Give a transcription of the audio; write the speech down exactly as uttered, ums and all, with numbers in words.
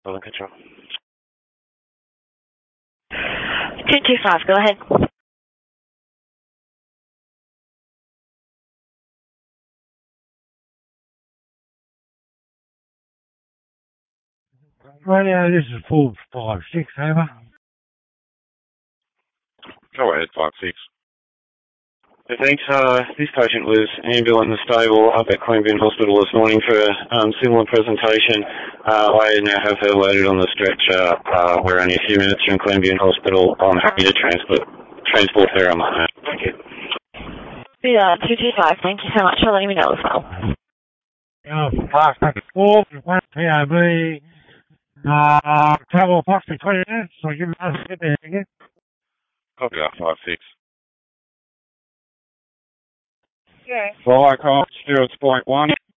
Golden Control. two two five, go ahead. Radio, this is four five six, over. Go ahead, five six. Thanks. Uh, this patient was ambulant and stable up at Queanbeyan Hospital this morning for a um, similar presentation. Uh, I now have her loaded on the stretcher. Uh, we're only a few minutes from Queanbeyan Hospital. I'm happy to transport, transport her on my own. Thank you. Yeah, two two five, thank you so much for letting me know as well. Yeah, five six four, one P O B, uh, travel approximately twenty minutes, so you must get there again. Copy that, five six. Yeah. Fly cost, zero point one.